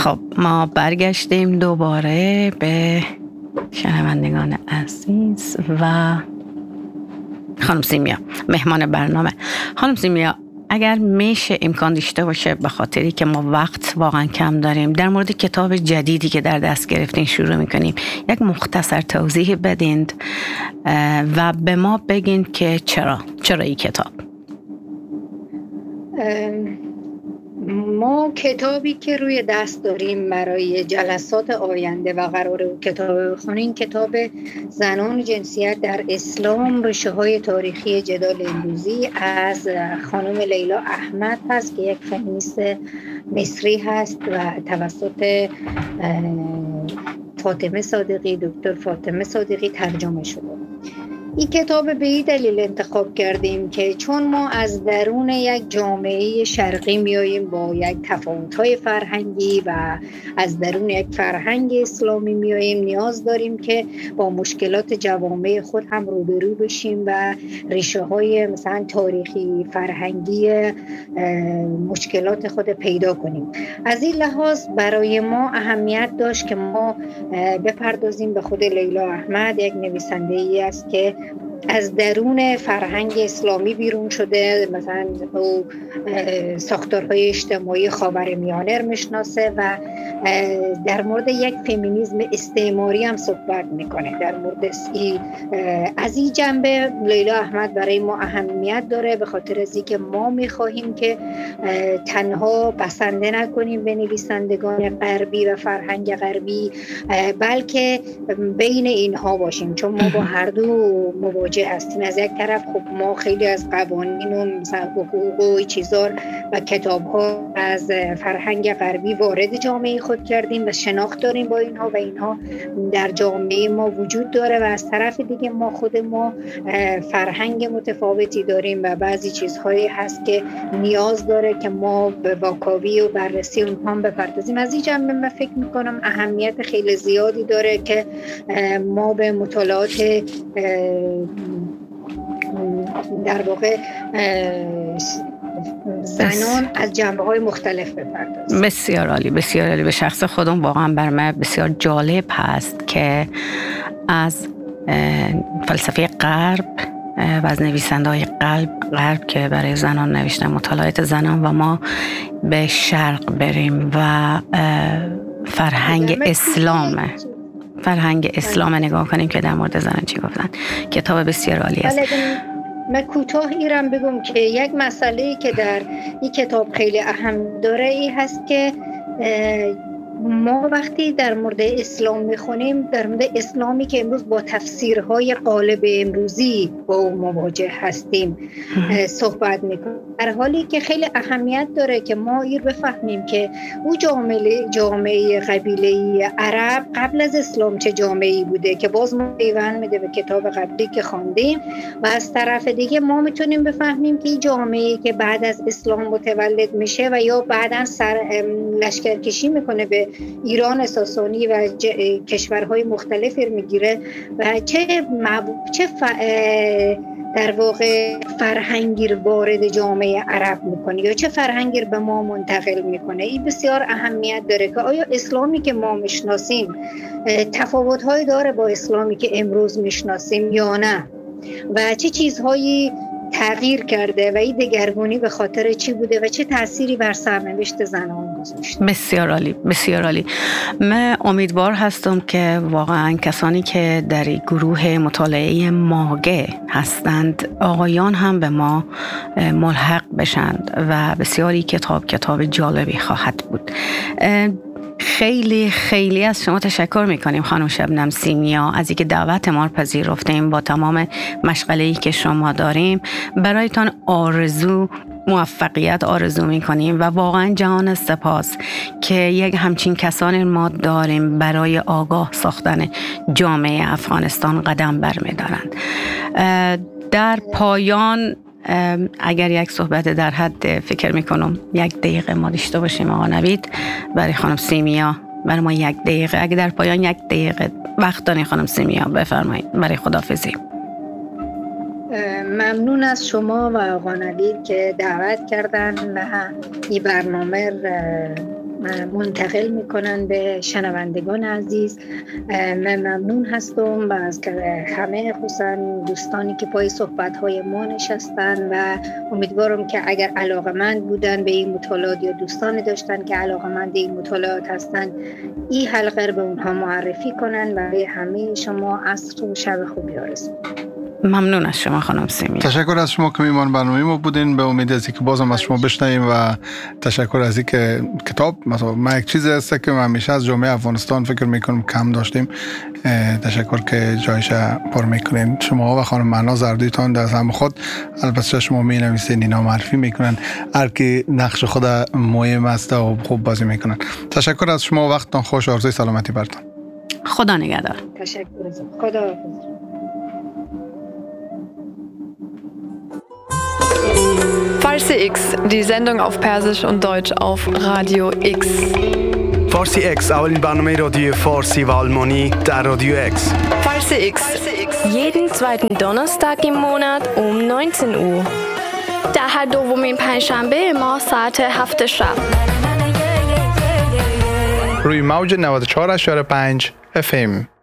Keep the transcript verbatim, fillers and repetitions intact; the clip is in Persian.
خب ما برگشتیم دوباره به شنوندگان عزیز و خانم سیمیا مهمان برنامه. خانم سیمیا، اگر میشه امکان داشته باشه، به خاطری که ما وقت واقعا کم داریم، در مورد کتاب جدیدی که در دست گرفتین شروع میکنیم، یک مختصر توضیح بدین و به ما بگین که چرا چرا این کتاب؟ ما کتابی که روی دست داریم برای جلسات آینده و قراره کتاب بخونیم، کتاب زنان جنسیت در اسلام، ریشه‌های تاریخی جدال امروزی از خانم لیلا احمد هست که یک فمینیست مصری هست و توسط فاطمه صادقی، دکتر فاطمه صادقی ترجمه شده. این کتاب به این دلیل انتخاب کردیم که چون ما از درون یک جامعه شرقی میاییم با یک تفاوت‌های فرهنگی و از درون یک فرهنگ اسلامی میاییم، نیاز داریم که با مشکلات جوامع خود هم روبرو بشیم و ریشه‌های مثلا تاریخی فرهنگی مشکلات خود پیدا کنیم. از این لحاظ برای ما اهمیت داشت که ما بپردازیم به خود لیلا احمد، یک نویسنده‌ای است که از درون فرهنگ اسلامی بیرون شده، مثلا او ساختارهای اجتماعی خاورمیانه رو میشناسه و در مورد یک فمینیسم استعماری هم صحبت میکنه. در مورد از این جنبه لیلا احمد برای ما اهمیت داره، به خاطر از اینکه ما میخواهیم که تنها بسنده نکنیم به نویسندگان غربی و فرهنگ غربی، بلکه بین اینها باشیم، چون ما با هر دو مواجه هستیم. از یک طرف خب ما خیلی از قوانین و مثلا حقوق و چیزا و کتاب‌ها از فرهنگ غربی وارد جامعه خود کردیم و شناخت داریم با اینها و اینها در جامعه ما وجود داره، و از طرف دیگه ما خود ما فرهنگ متفاوتی داریم و بعضی چیزهایی هست که نیاز داره که ما به واکاوی و بررسی اونها هم بپردازیم. از این جنبه من فکر میکنم اهمیت خیلی زیادی داره که ما به مطالعات در واقع زنان از جنبه‌های مختلف بپردازیم. بسیار عالی، بسیار عالی. به شخص خودم واقعا بر من بسیار جالب هست که از فلسفه غرب و از نویسنده‌های غرب غرب که برای زنان نوشتن مطالعات زنان و ما به شرق بریم و فرهنگ اسلام فرهنگ اسلام نگاه کنیم که در مورد زنان چی گفتن. کتاب بسیار عالی است. من کوتاه ایرم بگم که یک مسئله‌ای که در این کتاب خیلی اهم داره ای هست که ما وقتی در مورد اسلام میخونیم، در مورد اسلامی که امروز با تفسیرهای قالب امروزی با اون مواجه هستیم صحبت میکنیم، در حالی که خیلی اهمیت داره که ما این بفهمیم که او جامعه جامعه قبیله‌ای عرب قبل از اسلام چه جامعه‌ای بوده که باز ما پیوند میده به کتاب قبلی که خواندیم، و از طرف دیگه ما میتونیم بفهمیم که این جامعه‌ای که بعد از اسلام متولد میشه و یا بعداً سر لشکرکشی میکنه به ایران ساسانی و کشورهای مختلفی میگیره و چه مب... چه ف... در واقع فرهنگی رو وارد جامعه عرب میکنه یا چه فرهنگی رو به ما منتقل میکنه. این بسیار اهمیت داره که آیا اسلامی که ما میشناسیم تفاوت‌هایی داره با اسلامی که امروز میشناسیم یا نه، و چه چیزهایی تغییر کرده و این دگرگونی به خاطر چی بوده و چه تأثیری بر سرنوشت زنان گذاشته. بسیار عالی، بسیار عالی. من امیدوار هستم که واقعا کسانی که در گروه مطالعه ماگه هستند آقایان هم به ما ملحق بشند و بسیاری کتاب کتاب جالبی خواهد بود. خیلی خیلی از شما تشکر میکنیم خانم شبنم سیمیا از اینکه دعوت ما رو پذیرفتیم. با تمام مشغله‌ای که شما داریم برایتان آرزو موفقیت آرزو میکنیم و واقعا جهان سپاس که یک همچین کسانی ما داریم برای آگاه ساختن جامعه افغانستان قدم برمی‌دارند. در پایان اگر یک صحبت در حد فکر میکنم یک دقیقه ما داشته باشیم آقا نوید برای خانم سیمیا، برای ما یک دقیقه، اگر در پایان یک دقیقه وقت دارین خانم سیمیا بفرمایید برای خداحافظی. ممنون از شما و آقا نوید که دعوت کردن و این برنامه منتقل میکنن به شنوندگان عزیز. من ممنون هستم و از همه خصوصا دوستانی که پای صحبت‌های ما نشستن و امیدوارم که اگر علاقه‌مند بودن به این مطالعات یا دوستانی داشتن که علاقه‌مند این مطالعات هستن این حلقه رو به اونها معرفی کنن و به همه شما عصر و شب خوبی آرزو. ممنون از شما خانم سیمی. تشکر از شما که میهمان برنامه ما بودین. به امید از اینکه بازم از شما بشنویم و تشکر از اینکه کتاب مثلا ما یک چیزی هست که ما همیشه از جامعه افغانستان فکر میکنم کم داشتیم. تشکر که جایش پر میکنین. شما و خانم معنا زردویتان در هم خود البته شما می نویسین اینا معرفی میکنن، هر کی نقش خود مهم است و خوب بازی میکنن. تشکر از شما، وقتتان خوش، آرزوی سلامتی براتون. خدا نگهدار. تشکر از خدا حافظ. Farsi X, die Sendung auf Persisch und Deutsch auf Radio X. فارسی اکس، اولین برنامه رادیو فارسی و آلمانی در رادیو اکس. Farsi X. Jeden zweiten Donnerstag im Monat um neunzehn Uhr. در هر دومین پنجشنبه ما ساعت هفت شب. روی موج نود و چهار ممیز پنج اف ام.